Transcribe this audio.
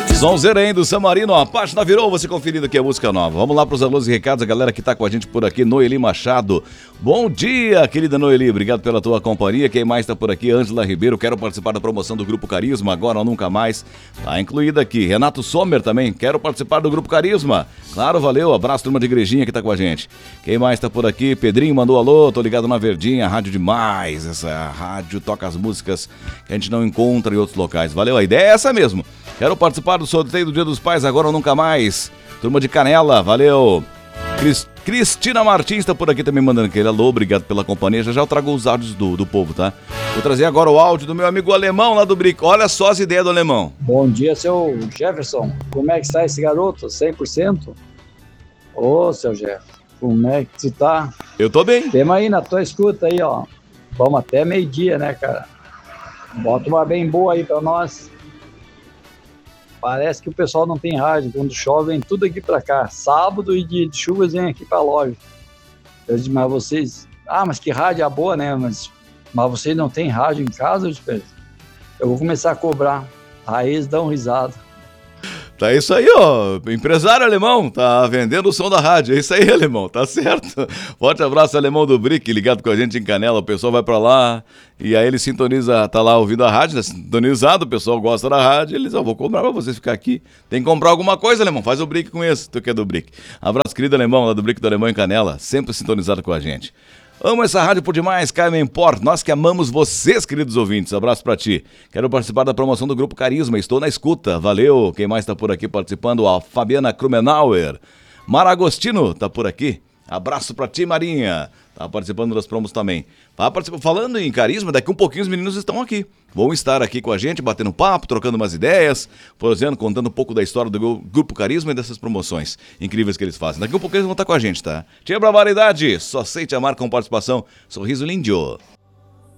Sonzeira aí do Samarino, a página virou, você conferindo aqui a música nova. Vamos lá para os alôs e recados, a galera que tá com a gente por aqui, Noeli Machado. Bom dia, querida Noeli, obrigado pela tua companhia. Quem mais tá por aqui? Ângela Ribeiro, quero participar da promoção do Grupo Carisma, agora ou nunca mais. Tá incluída aqui. Renato Sommer também, quero participar do Grupo Carisma. Claro, valeu, abraço, turma de igrejinha que tá com a gente. Quem mais tá por aqui? Pedrinho mandou alô, tô ligado na Verdinha, rádio demais. Essa rádio toca as músicas que a gente não encontra em outros locais. Valeu, a ideia é essa mesmo. Quero participar do sorteio do Dia dos Pais, agora ou nunca mais. Turma de Canela, valeu. Cristina Martins tá por aqui também mandando aquele alô, obrigado pela companhia. Já eu trago os áudios do povo, tá? Vou trazer agora o áudio do meu amigo Alemão lá do Brick. Olha só as ideias do Alemão. Bom dia, seu Jefferson. Como é que está esse garoto? 100%? Ô, seu Jefferson, como é que tu tá? Eu tô bem. Temos aí na tua escuta aí, ó. Vamos até meio-dia, né, cara? Bota uma bem boa aí pra nós. Parece que o pessoal não tem rádio. Quando chove, vem tudo aqui pra cá. Sábado e dia de chuvas vem aqui pra loja. Eu disse, mas vocês... Ah, mas que rádio é boa, né? Mas vocês não tem rádio em casa? Eu vou começar a cobrar. Aí eles dão risada. Tá isso aí, ó. Empresário alemão, tá vendendo o som da rádio. É isso aí, alemão, tá certo. Forte abraço, alemão do Brick, ligado com a gente em Canela. O pessoal vai pra lá e aí ele sintoniza, tá lá ouvindo a rádio, né? Sintonizado, o pessoal gosta da rádio. Eles, ó, vou comprar pra vocês ficar aqui. Tem que comprar alguma coisa, alemão. Faz o Brick com esse, tu que é do Brick. Abraço, querido alemão, lá do Brick do Alemão em Canela, sempre sintonizado com a gente. Amo essa rádio por demais, Carmen Import. Nós que amamos vocês, queridos ouvintes. Abraço pra ti. Quero participar da promoção do Grupo Carisma. Estou na escuta. Valeu. Quem mais tá por aqui participando? A Fabiana Krumenauer. Mara Agostino tá por aqui. Abraço pra ti, Marinha. Tá participando das promos também. Falando em carisma, daqui um pouquinho os meninos estão aqui. Vão estar aqui com a gente, batendo papo, trocando umas ideias, por exemplo, contando um pouco da história do Grupo Carisma e dessas promoções incríveis que eles fazem. Daqui um pouquinho eles vão estar com a gente, tá? Tia Barbaridade, só sei te amar com participação. Sorriso lindo.